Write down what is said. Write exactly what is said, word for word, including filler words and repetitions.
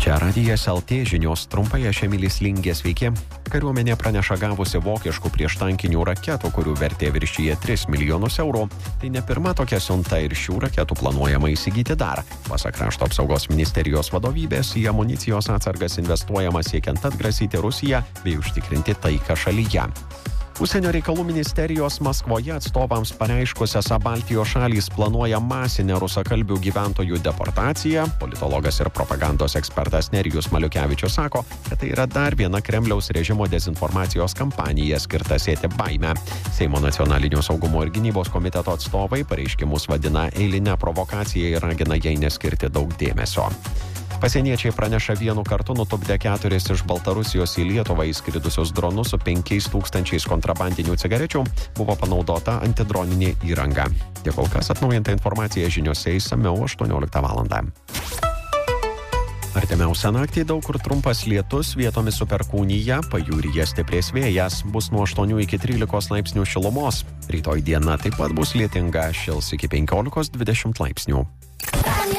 Čia Radijas L T žinios trumpai, aš Emilis Lingė, sveiki. Kariuomenė praneša gavusi vokiškų prieštankinių raketų, kurių vertė viršyje tris milijonus eurų. Tai ne pirma tokia siunta ir šių raketų planuojama įsigyti dar. Pasak Krašto apsaugos ministerijos vadovybės, į amunicijos atsargas investuojama siekiant atgrasyti Rusiją bei užtikrinti taiką šalyje. Užsienio reikalų ministerijos Maskvoje atstovams pareiškus, esą Baltijos šalys planuoja masinę rusakalbių gyventojų deportaciją. Politologas ir propagandos ekspertas Nerijus Maliukevičius sako, kad tai yra dar viena Kremliaus režimo dezinformacijos kampanija skirta sėti baimę. Seimo nacionalinio saugumo ir gynybos komiteto atstovai pareiškimus vadina eiline provokacija ir ragina jai neskirti daug dėmesio. Pasieniečiai praneša vienu kartu nutupdę keturis iš Baltarusijos į Lietuvą įskridusius dronus su penkiais tūkstančiais kontrabandinių cigarečių. Buvo panaudota antidroninė įranga. Tiek kol kas, atnaujinta informacija žiniose išsamiau aštuonioliktą valandą. Artimiausią naktį daug kur trumpas lietus, vietomis su perkūnija, pajūryje stiprės vėjas, bus nuo aštuonių iki trylikos laipsnių šilumos. Rytoj diena taip pat bus lietinga, šils iki penkiolikos dvidešimt laipsnių.